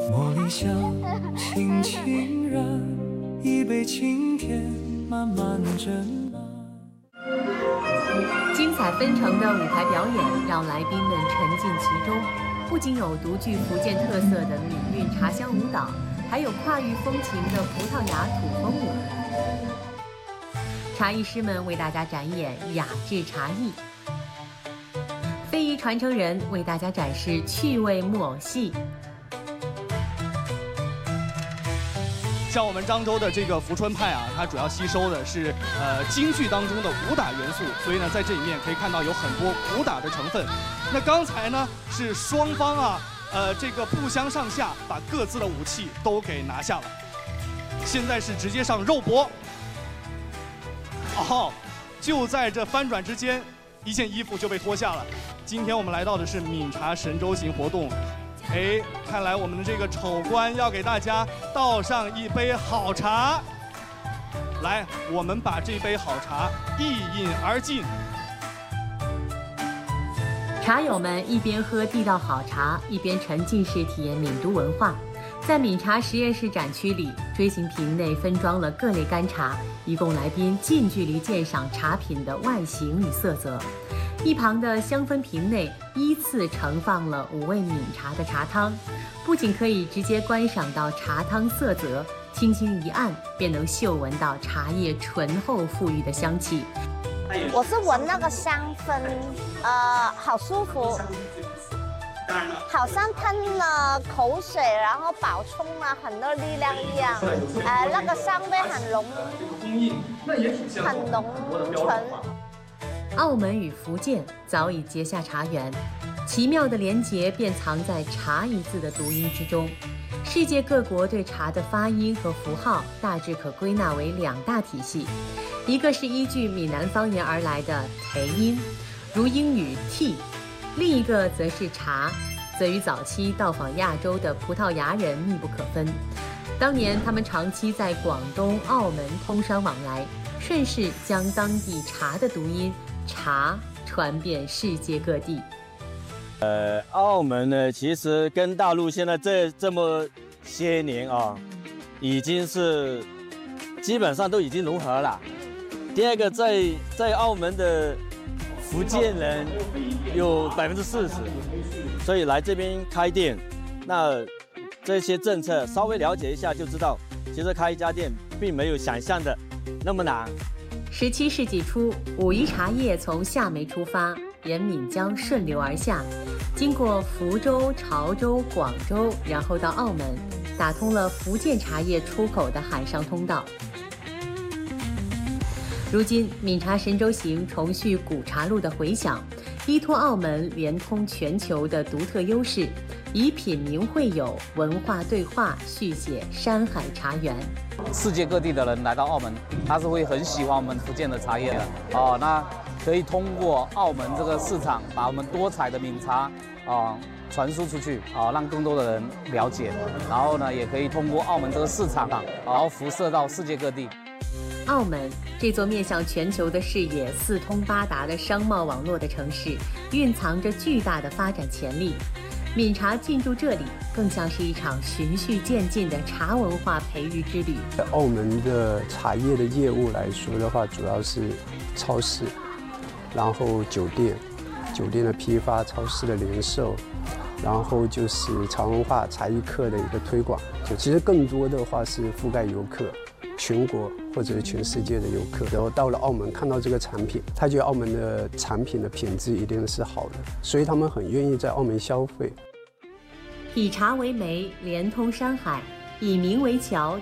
茉莉香轻轻染，一杯清甜慢慢斟满。 精彩纷呈的舞台表演让来宾们沉浸其中，不仅有独具福建特色的闽韵茶香舞蹈，还有跨域风情的葡萄牙土风舞。茶艺师们为大家展演雅致茶艺，非遗传承人为大家展示趣味木偶戏。 像我们漳州的这个福春派啊，它主要吸收的是京剧当中的武打元素，所以呢，在这里面可以看到有很多武打的成分。那刚才呢是双方啊，这个不相上下，把各自的武器都给拿下了。现在是直接上肉搏。哦，就在这翻转之间，一件衣服就被脱下了。今天我们来到的是闽茶神州行活动。哎，看来我们的这个丑官要给大家倒上一杯好茶。来，我们把这杯好茶一饮而尽。 茶友们一边喝地道好茶，一边沉浸式体验闽都文化。在闽茶实验室展区里，锥形瓶内分装了各类干茶，以供来宾近距离鉴赏茶品的外形与色泽。一旁的香氛瓶内依次盛放了5味闽茶的茶汤，不仅可以直接观赏到茶汤色泽，轻轻一按便能嗅闻到茶叶醇厚馥郁的香气。 我是闻那个香氛，好舒服，好像喷了口水，然后补充了很多力量一样。那个香味很浓醇。 澳门与福建早已结下茶缘，奇妙的连结便藏在“茶”一字的读音之中。世界各国对茶的发音和符号大致可归纳为2大体系，一个是依据闽南方言而来的培音，如英语 tea； 另一个则是茶，则与早期到访亚洲的葡萄牙人密不可分。当年他们长期在广东、澳门通商往来，顺势将当地茶的读音茶传遍世界各地。 澳门呢，其实跟大陆现在这么些年啊，已经是基本上都已经融合了。第二个，在澳门的福建人有40%，所以来这边开店，那这些政策稍微了解一下就知道，其实开一家店并没有想象的那么难。 17世纪初，武夷茶叶从夏梅出发，沿闽江顺流而下，经过福州、潮州、广州，然后到澳门，打通了福建茶叶出口的海上通道。如今，闽茶神州行重续古茶路的回响，依托澳门连通全球的独特优势，以品茗会友、文化对话续写山海茶园。 世界各地的人来到澳门，他是会很喜欢我们福建的茶叶的哦。那可以通过澳门这个市场，把我们多彩的闽茶传输出去让更多的人了解。然后呢，也可以通过澳门这个市场然后辐射到世界各地。 澳门这座面向全球的视野4通8达的商贸网络的城市，蕴藏着巨大的发展潜力。闽茶进驻这里，更像是一场循序渐进的茶文化培育之旅。 澳门的茶叶的业务来说的话，主要是超市，然后酒店的批发，超市的零售，然后就是茶文化茶艺课的一个推广。就其实更多的话是覆盖游客，全国或者是全世界的游客，然后到了澳门看到这个产品，他觉得澳门的产品的品质一定是好的，所以他们很愿意在澳门消费。 以茶为媒，连通山海；以民为桥，